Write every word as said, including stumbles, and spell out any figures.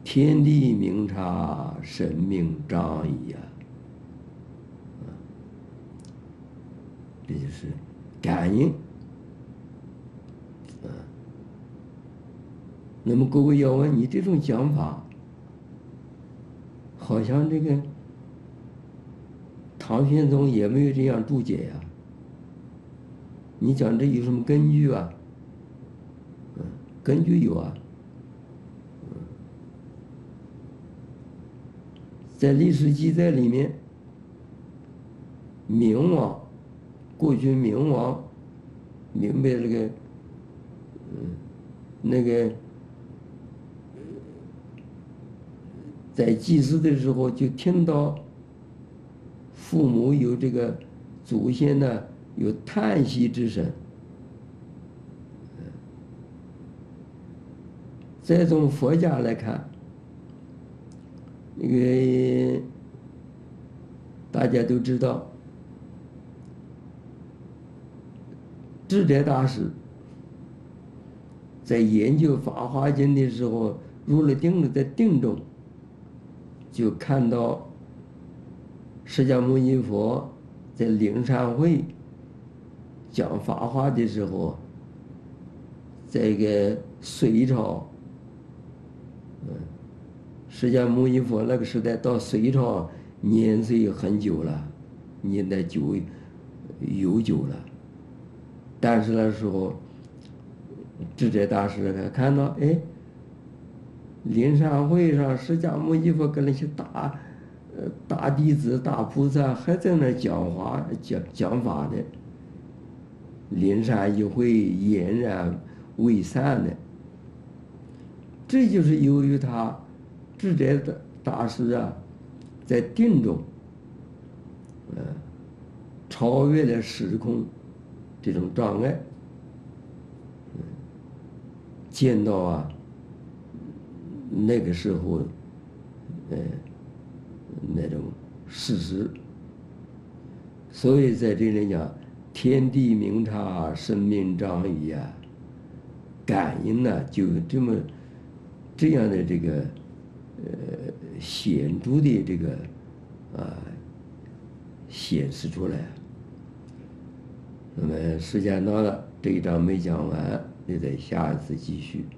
天地明察，神明彰矣呀！这就是感应。啊，那么各位要问你这种讲法，好像这个唐玄宗也没有这样注解呀。你讲这有什么根据啊？嗯，根据有啊。在历史记载里面，明王，过去明王，明白这个，嗯，那个，在祭祀的时候就听到父母有这个祖先呢有叹息之声。再从佛家来看，那个大家都知道，智者大师在研究《法华经》的时候，入了定了，在定中就看到释迦牟尼佛在灵山会讲法华的时候，在一个隋朝，嗯，释迦牟尼佛那个时代到隋朝年岁很久了，年代久悠久了，但是那时候智者大师看到，哎，灵山会上释迦牟尼佛跟那些大呃大弟子、大菩萨还在那讲话讲讲法呢，灵山一会俨然未散呢。这就是由于他智者大师啊，在定中，呃，超越了时空这种障碍，嗯，见到啊那个时候，呃，那种事实。所以在这里讲，天地明察，神明彰矣呀。感应呢，就这么这样的这个呃显著的这个啊显示出来。那么时间到了，这一章没讲完，就得下一次继续。